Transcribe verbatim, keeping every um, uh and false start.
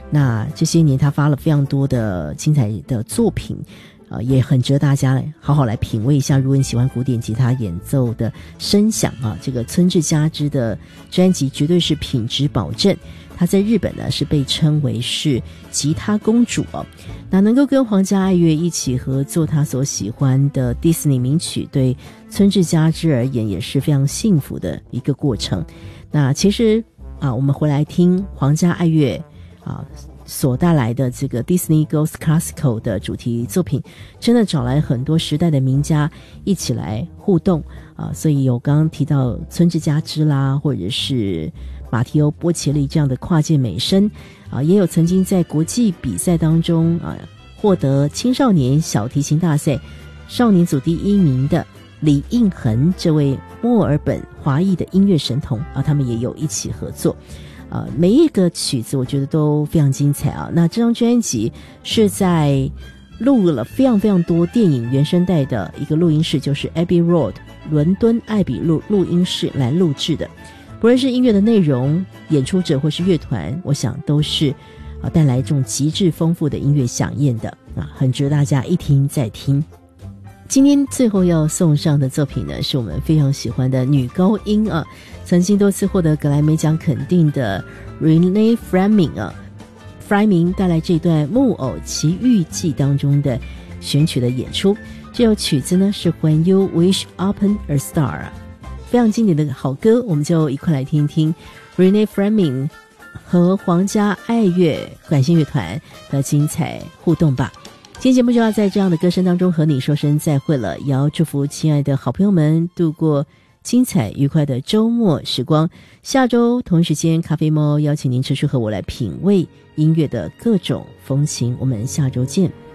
那这些年他发了非常多的精彩的作品，呃，也很值得大家好好来品味一下。如果你喜欢古典吉他演奏的声响啊，这个村治佳织的专辑绝对是品质保证。她在日本呢是被称为是吉他公主哦。那能够跟皇家爱乐一起合作她所喜欢的迪士尼名曲，对村治佳织而言也是非常幸福的一个过程。那其实啊，我们回来听皇家爱乐啊所带来的这个 Disney Goes Classical 的主题作品，真的找来很多时代的名家一起来互动啊，所以有刚刚提到村治佳织啦，或者是马提欧波切利这样的跨界美声啊，也有曾经在国际比赛当中啊获得青少年小提琴大赛少年组第一名的李应恒，这位墨尔本华裔的音乐神童啊，他们也有一起合作。呃，每一个曲子我觉得都非常精彩啊。那这张专辑是在录了非常非常多电影原声带的一个录音室，就是 Abbey Road 伦敦艾比路录音室来录制的。不论是音乐的内容、演出者或是乐团，我想都是啊带来这种极致丰富的音乐响宴的啊，很值得大家一听再听。今天最后要送上的作品呢，是我们非常喜欢的女高音啊，曾经多次获得格莱美奖肯定的 Renee Fleming 啊 Fleming 带来这段《木偶奇遇记》当中的选曲的演出。这首曲子呢是 When You Wish Upon a Star 啊，非常经典的好歌，我们就一块来听听 Renee Fleming 和皇家爱乐管弦乐团的精彩互动吧。今天节目就要在这样的歌声当中和你说声再会了，也要祝福亲爱的好朋友们度过精彩愉快的周末时光。下周同一时间，咖啡猫邀请您持续和我来品味音乐的各种风情，我们下周见。